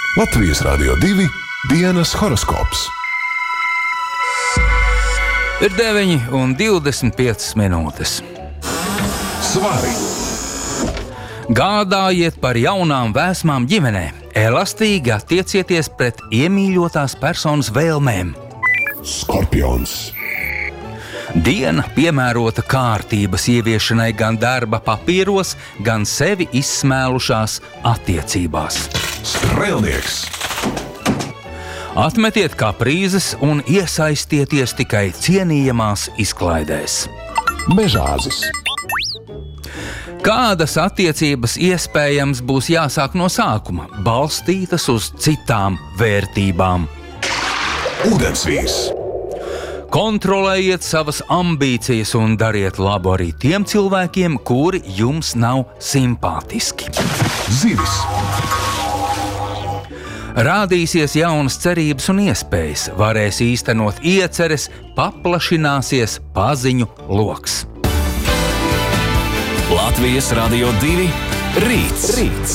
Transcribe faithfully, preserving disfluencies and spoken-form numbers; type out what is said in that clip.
Latvijas Rādio divi dienas horoskops. Ir deviņi un divdesmit piecas minūtes. Svari. Gādājiet par jaunām vēsmām ģimenē. Elastīgi attiecieties pret iemīļotās personas vēlmēm. Skorpions. Diena piemērota kārtības ieviešanai gan darba papīros, gan sevi izsmēlušās attiecībās. Strēlnieks. Atmetiet kaprīzes un iesaistieties tikai cienījamās izklaidēs. Mežāzis. Kādas attiecības iespējams būs jāsāk no sākuma, balstītas uz citām vērtībām? Ūdensvīrs. Kontrolējiet savas ambīcijas un dariet labu arī tiem cilvēkiem, kuri jums nav simpātiski. Zivis. Rādīsies jaunas cerības un iespējas, varēs īstenot ieceres, paplašināsies paziņu loks. Latvijas Rādio divi rīts. rīts.